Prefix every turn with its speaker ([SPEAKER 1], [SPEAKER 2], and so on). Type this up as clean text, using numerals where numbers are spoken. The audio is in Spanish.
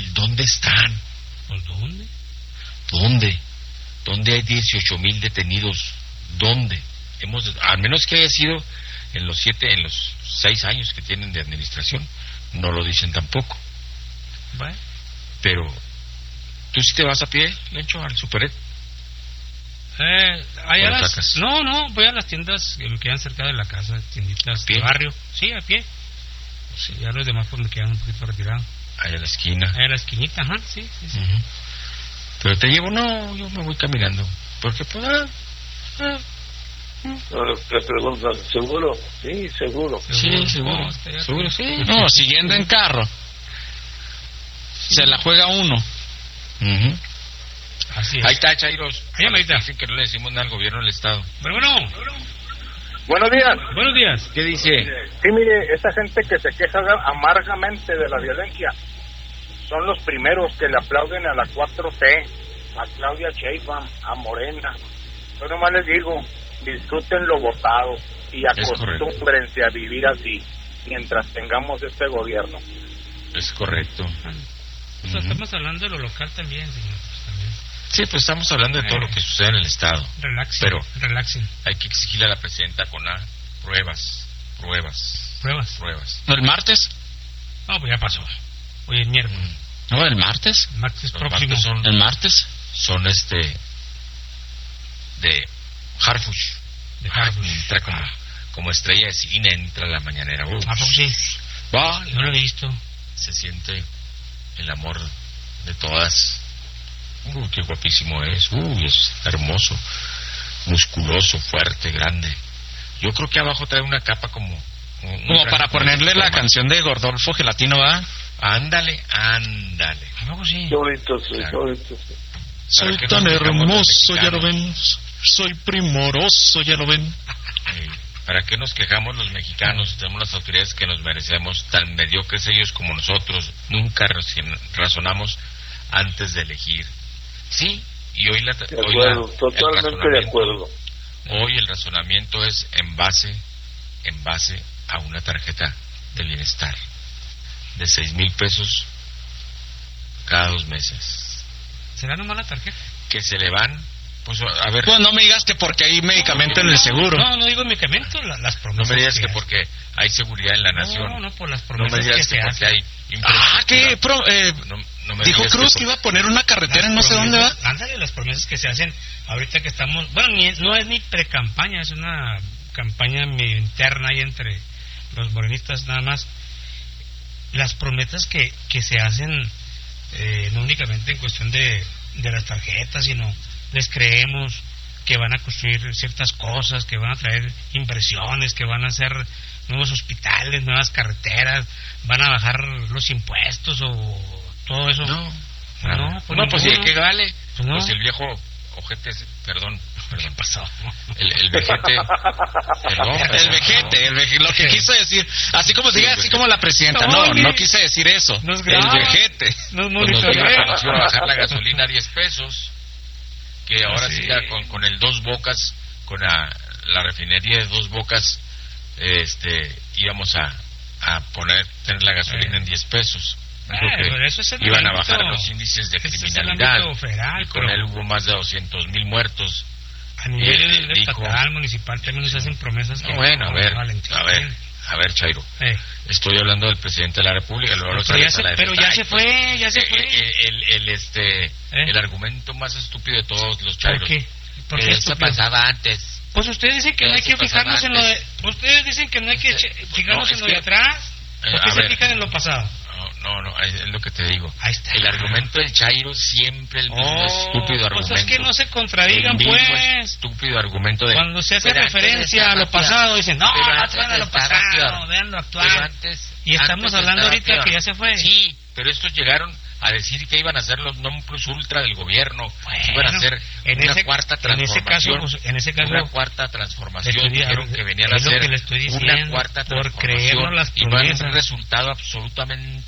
[SPEAKER 1] cárcel, ¿dónde están?
[SPEAKER 2] ¿Pues dónde?
[SPEAKER 1] ¿Dónde hay 18,000 detenidos? ¿Dónde? Al menos que haya sido en los 6 años que tienen de administración, no lo dicen tampoco.
[SPEAKER 2] Bueno.
[SPEAKER 1] Pero, ¿tú sí te vas a pie, Lencho, al Superet?
[SPEAKER 2] No, voy a las tiendas que me quedan cerca de la casa, tienditas de barrio. Sí, a pie. Sí, ya los demás pues me quedan un poquito retirados.
[SPEAKER 1] Ahí a la esquina.
[SPEAKER 2] Ahí a la esquinita, ajá, sí.
[SPEAKER 1] Uh-huh. Pero te llevo, no, yo me voy caminando. Porque pues,
[SPEAKER 3] No, te preguntan, ¿seguro? Sí, seguro.
[SPEAKER 1] Sí, seguro. Seguro, sí.
[SPEAKER 4] No, siguiendo en carro. Sí. Se la juega uno.
[SPEAKER 1] Uh-huh.
[SPEAKER 2] Así es.
[SPEAKER 1] Ahí está, Chairos.
[SPEAKER 2] Dicen
[SPEAKER 1] que no le decimos nada al gobierno del Estado.
[SPEAKER 2] Pero bueno.
[SPEAKER 5] Buenos días.
[SPEAKER 2] Buenos días.
[SPEAKER 1] ¿Qué dice?
[SPEAKER 5] Sí, mire, esa gente que se queja amargamente de la violencia son los primeros que le aplauden a la 4T, a Claudia Sheinbaum, a Morena. Yo nomás les digo, disfruten lo votado y acostúmbrense a vivir así mientras tengamos este gobierno.
[SPEAKER 1] Es correcto.
[SPEAKER 2] Pues estamos hablando de lo local también, señor.
[SPEAKER 1] Sí, pues estamos hablando de todo lo que sucede en el Estado.
[SPEAKER 2] Relaxing.
[SPEAKER 1] Hay que exigirle a la presidenta pruebas.
[SPEAKER 4] ¿El martes?
[SPEAKER 2] No, pues ya pasó. Hoy es miércoles.
[SPEAKER 4] ¿No, el martes?
[SPEAKER 2] El martes próximo.
[SPEAKER 4] ¿El martes?
[SPEAKER 1] Son de Harfuch.
[SPEAKER 2] De Harfuch.
[SPEAKER 1] Entra como estrella de cine, entra a la mañanera.
[SPEAKER 2] ¿A poco sí?
[SPEAKER 1] Vale.
[SPEAKER 2] No lo he visto.
[SPEAKER 1] Se siente el amor de todas. Qué guapísimo es. Es hermoso, musculoso, fuerte, grande. Yo creo que abajo trae una capa como
[SPEAKER 4] para ponerle la canción de Gordolfo Gelatino, ¿va?
[SPEAKER 1] Ándale.
[SPEAKER 2] ¿A poco sí?
[SPEAKER 3] Qué bonito soy.
[SPEAKER 4] Soy tan hermoso, ya lo ven. Soy primoroso, ya lo ven.
[SPEAKER 1] ¿Para qué nos quejamos los mexicanos? Tenemos las autoridades que nos merecemos, tan mediocres ellos como nosotros. Nunca razonamos antes de elegir. Sí, y hoy
[SPEAKER 3] totalmente de acuerdo.
[SPEAKER 1] Hoy el razonamiento es en base a una tarjeta del bienestar de 6,000 pesos cada 2 meses.
[SPEAKER 2] ¿Será nomás la tarjeta?
[SPEAKER 1] Que se le van, pues a ver.
[SPEAKER 4] Pues no me digas que porque hay medicamento en el seguro.
[SPEAKER 2] No digo medicamento, las promesas.
[SPEAKER 1] No me digas que porque hay seguridad en la nación.
[SPEAKER 2] No, por las promesas.
[SPEAKER 1] No me digas que porque hay
[SPEAKER 4] ¿qué? Dijo Cruz que iba a poner una carretera en no sé dónde va.
[SPEAKER 2] Ándale, las promesas que se hacen ahorita que estamos. Bueno, no es ni pre-campaña, es una campaña medio interna ahí entre los morenistas nada más. Las promesas que se hacen, no únicamente en cuestión de las tarjetas, sino les creemos que van a construir ciertas cosas, que van a traer inversiones, que van a hacer nuevos hospitales, nuevas carreteras, van a bajar los impuestos o todo eso.
[SPEAKER 1] Pues ¿y qué vale?
[SPEAKER 2] Pues
[SPEAKER 1] el viejo ojete, perdón.
[SPEAKER 2] ¿Qué pasó?
[SPEAKER 1] El vejete. Perdón.
[SPEAKER 4] El vejete, lo que quiso decir, así como diga, así como la presidenta. No quise decir eso.
[SPEAKER 2] El
[SPEAKER 4] vejete.
[SPEAKER 2] Nos
[SPEAKER 1] iba a bajar la gasolina a 10 pesos. Que ahora siga con el Dos Bocas, con la refinería de Dos Bocas, íbamos a tener la gasolina en 10 pesos. Iban a bajar los índices de criminalidad.
[SPEAKER 2] Federal,
[SPEAKER 1] con él hubo más de 200,000 muertos.
[SPEAKER 2] A nivel estatal, municipal, también se hacen promesas.
[SPEAKER 1] A ver, Chairo. Estoy hablando del presidente de la República.
[SPEAKER 2] Pero ya se fue.
[SPEAKER 1] El argumento más estúpido de todos los Chairos.
[SPEAKER 2] ¿Por qué
[SPEAKER 1] eso pasaba antes.
[SPEAKER 2] Pues ustedes dicen que no hay que fijarnos en lo de. Ustedes dicen que no hay que fijarnos en lo de atrás. ¿Por qué se fijan en lo pasado?
[SPEAKER 1] No, es lo que te digo.
[SPEAKER 2] Ahí está.
[SPEAKER 1] El argumento del Chairo siempre el mismo estúpido argumento.
[SPEAKER 2] Pues es que no se contradigan, pues.
[SPEAKER 1] Estúpido argumento de.
[SPEAKER 2] Cuando se hace referencia a lo pasado, dicen, no vean a lo pasado, vean lo actual. Y estamos hablando ahorita que ya se fue.
[SPEAKER 1] Sí, pero estos llegaron a decir que iban a ser los non plus ultra del gobierno, iban a hacer una cuarta transformación.
[SPEAKER 2] En ese caso,
[SPEAKER 1] una cuarta transformación, dijeron que venían a hacer una cuarta transformación,
[SPEAKER 2] por creernos las
[SPEAKER 1] y no han
[SPEAKER 2] promesas.
[SPEAKER 1] resultado absolutamente